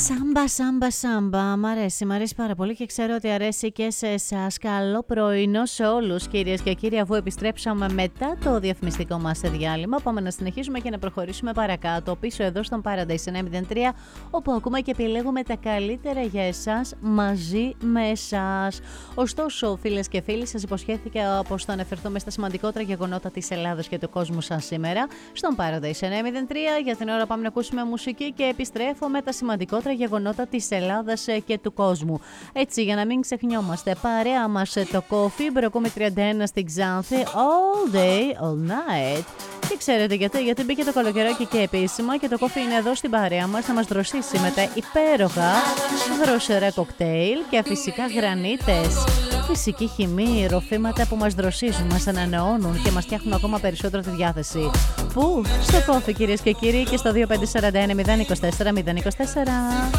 Σάμπα. Μ' αρέσει πάρα πολύ και ξέρω ότι αρέσει και σε εσάς. Καλό πρωινό σε όλους, κυρίες και κύριοι. Αφού επιστρέψαμε μετά το διαφημιστικό μας διάλειμμα, πάμε να συνεχίσουμε και να προχωρήσουμε παρακάτω πίσω εδώ στον Paradise 903, όπου ακούμε και επιλέγουμε τα καλύτερα για εσάς μαζί με εσάς. Ωστόσο, φίλες και φίλοι, σας υποσχέθηκα πως θα αναφερθούμε στα σημαντικότερα γεγονότα της Ελλάδας και του κόσμου σας σήμερα στον Paradise 903. Για την ώρα πάμε να ακούσουμε μουσική και επιστρέφω με τα σημαντικότερα γεγονότα της Ελλάδας και του κόσμου. Έτσι, για να μην ξεχνιόμαστε, παρέα μας το Coffee, Μπροκόμη 31 στην Ξάνθη, all day, all night. Και ξέρετε γιατί μπήκε το καλοκαιράκι και επίσημα και το Coffee είναι εδώ στην παρέα μας να μας δροσίσει με τα υπέροχα δροσερά κοκτέιλ και φυσικά γρανίτες. Φυσική χυμή, ροφήματα που μας δροσίζουν, μας ανανεώνουν και μας φτιάχνουν ακόμα περισσότερο τη διάθεση. Πού? Στο Coffee, κυρίες και κύριοι, και στο 2541 024 024.